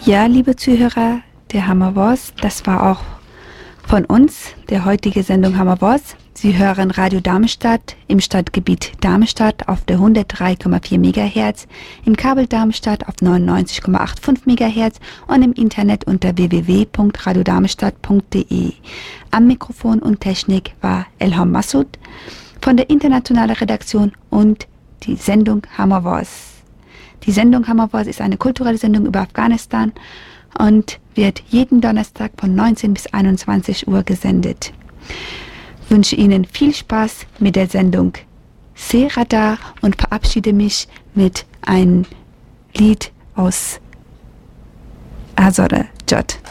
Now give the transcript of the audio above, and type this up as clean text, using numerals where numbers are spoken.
Ja, liebe Zuhörer der Hammerwurst, das war auch von uns, der heutige Sendung Hammerwurst. Sie hören Radio Darmstadt im Stadtgebiet Darmstadt auf der 103,4 MHz, im Kabel Darmstadt auf 99,85 MHz und im Internet unter www.radiodarmstadt.de. Am Mikrofon und Technik war Elham Massoud von der internationalen Redaktion und die Sendung Hammerwurst. Die Sendung Hammerwurst ist eine kulturelle Sendung über Afghanistan und wird jeden Donnerstag von 19 bis 21 Uhr gesendet. Ich wünsche Ihnen viel Spaß mit der Sendung Serada und verabschiede mich mit einem Lied aus Azore Jot.